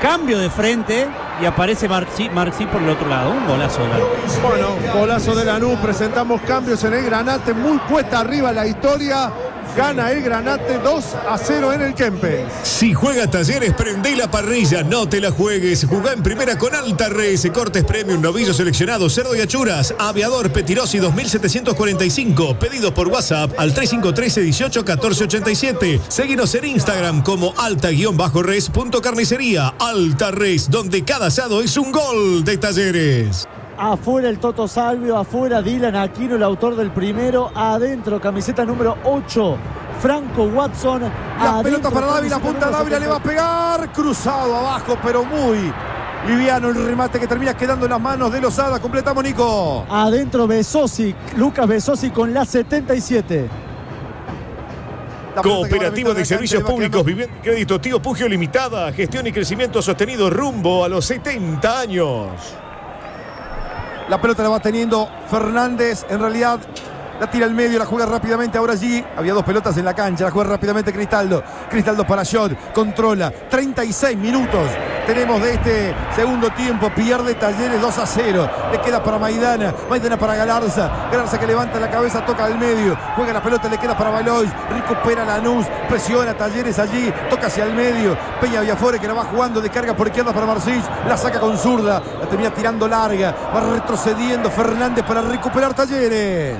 cambio de frente y aparece Marxi por el otro lado. Un golazo de Lanús. Bueno, golazo de Lanús. Presentamos cambios en el Granate. Muy cuesta arriba la historia. Gana el Granate 2-0 en el Kempes. Si juega Talleres, prende la parrilla, no te la juegues. Jugá en primera con Alta Res. Cortes premium, novillo seleccionado, cerdo y achuras. Aviador Petirosi 2745. Pedidos por WhatsApp al 3513 18 14 87. Seguinos en Instagram como alta-res.carnicería. Alta Res, donde cada asado es un gol de Talleres. Afuera el Toto Salvio, afuera Dylan Aquino, el autor del primero. Adentro, camiseta número 8, Franco Watson. La pelota para Dávila, punta Dávila, le va a pegar. Cruzado abajo, pero muy liviano el remate que termina quedando en las manos de Lozada. Completamos, Nico. Adentro Besosi, Lucas Besosi con la 77. Cooperativa de Servicios Públicos, Vivienda y Crédito Tío Pugio Limitada. Gestión y crecimiento sostenido rumbo a los 70 años. La pelota la va teniendo Fernández, en realidad la tira al medio, la juega rápidamente ahora allí. Había dos pelotas en la cancha, la juega rápidamente Cristaldo. Cristaldo para Shot, controla. 36 minutos tenemos de este segundo tiempo. Pierde Talleres 2-0. Le queda para Maidana, Maidana para Galarza. Galarza que levanta la cabeza, toca al medio. Juega la pelota, le queda para Valois. Recupera Lanús, presiona Talleres allí, toca hacia el medio. Peña Viafore que la va jugando, descarga por izquierda para Marcís. La saca con zurda, la termina tirando larga. Va retrocediendo Fernández para recuperar Talleres.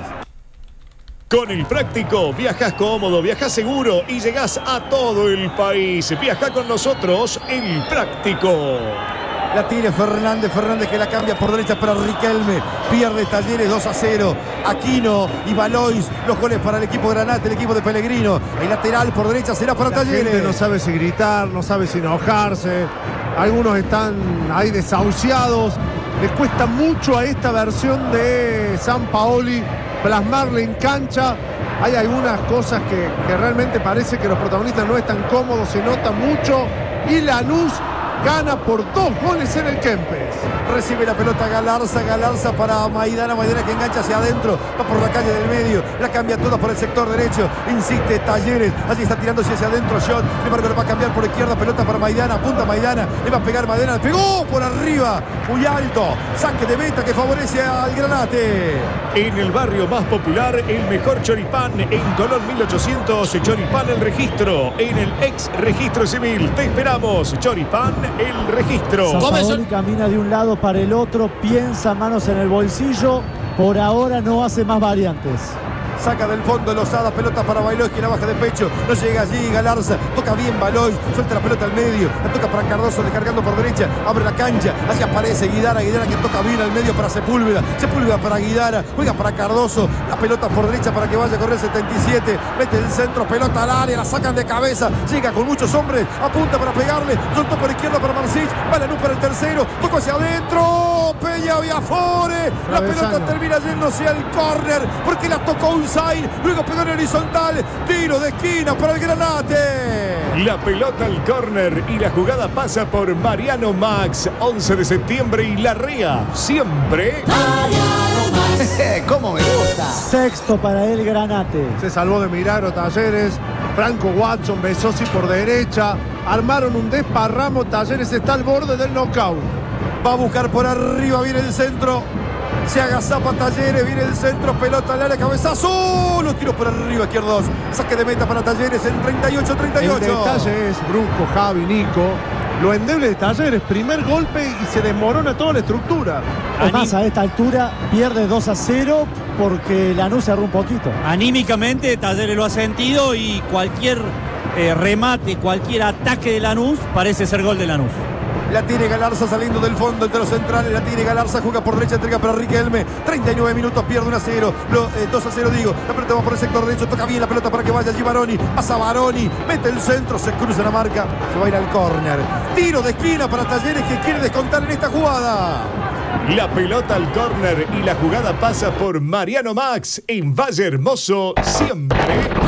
Con el Práctico, viajas cómodo, viajas seguro y llegás a todo el país. Viaja con nosotros, el Práctico. La tiene Fernández, Fernández que la cambia por derecha para Riquelme. Pierde Talleres 2-0. Aquino y Valois, los goles para el equipo Granate, el equipo de Pellegrino. El lateral por derecha será para Talleres. La gente no sabe si gritar, no sabe si enojarse. Algunos están ahí desahuciados. Les cuesta mucho a esta versión de Sampaoli plasmarle en cancha. Hay algunas cosas que realmente parece que los protagonistas no están cómodos, se nota mucho. Y Lanús gana por 2 goles en el Kempes. Recibe la pelota Galarza, Galarza para Maidana, Maidana que engancha hacia adentro, va por la calle del medio, la cambia toda por el sector derecho, insiste Talleres, allí está tirándose hacia adentro Shot, sin embargo le va a cambiar por izquierda, pelota para Maidana, apunta Maidana, le va a pegar Maidana, le pegó por arriba, muy alto, saque de meta que favorece al Granate. En el barrio más popular, el mejor choripán, en Colón 1800, Choripán El Registro, en el ex registro civil. Te esperamos, Choripán El Registro. Sampaoli camina de un lado para el otro, piensa, manos en el bolsillo. Por ahora no hace más variantes. Saca del fondo Lozada, pelota para Valois que la baja de pecho, no llega allí Galarza, toca bien Valois, suelta la pelota al medio, la toca para Cardoso, descargando por derecha, abre la cancha, así aparece Guidara, Guidara que toca bien al medio para Sepúlveda, Sepúlveda para Guidara, juega para Cardoso, la pelota por derecha para que vaya a correr 77, mete el centro, pelota al área, la sacan de cabeza, llega con muchos hombres, apunta para pegarle, soltó por izquierda para Marcís, va Lanús para el tercero, tocó hacia adentro, Peña Viafore, la pelota termina yéndose al córner, porque la tocó un luego pegó en horizontal, tiro de esquina para el Granate. La pelota al córner y la jugada pasa por Mariano Max. 11 de septiembre y Larrea, siempre Mariano Max. ¿Cómo me gusta? Sexto para el Granate. Se salvó de milagro Talleres. Franco Watson, Besosi por derecha. Armaron un desparramo. Talleres está al borde del knockout. Va a buscar por arriba, viene el centro. Se agazapa Talleres, viene el centro, pelota al área, cabezazo, los tiros por arriba, izquierdos, saque de meta para Talleres en 38-38. El detalle es, Brusco, Javi, Nico, lo endeble de Talleres, primer golpe y se desmorona toda la estructura. Además, a esta altura pierde 2-0 porque Lanús cerró un poquito. Anímicamente Talleres lo ha sentido y cualquier remate, cualquier ataque de Lanús parece ser gol de Lanús. La tiene Galarza saliendo del fondo entre los centrales. La tiene Galarza, juega por derecha, entrega para Riquelme. 39 minutos, pierde 1-0. 2-0 digo. La pelota va por el sector derecho, toca bien la pelota para que vaya allí Baroni. Pasa Baroni, mete el centro, se cruza la marca. Se va a ir al córner. Tiro de esquina para Talleres que quiere descontar en esta jugada. La pelota al córner y la jugada pasa por Mariano Max en Valle Hermoso, siempre.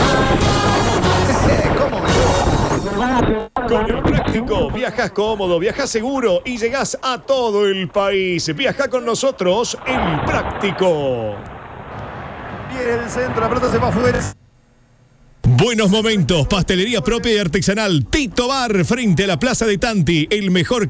¿Cómo me gusta? Con el Práctico, viajas cómodo, viajas seguro y llegás a todo el país. Viaja con nosotros, el Práctico. Viene el centro, la pelota se va afuera. Buenos momentos, pastelería propia y artesanal. Tito Bar, frente a la Plaza de Tanti, el mejor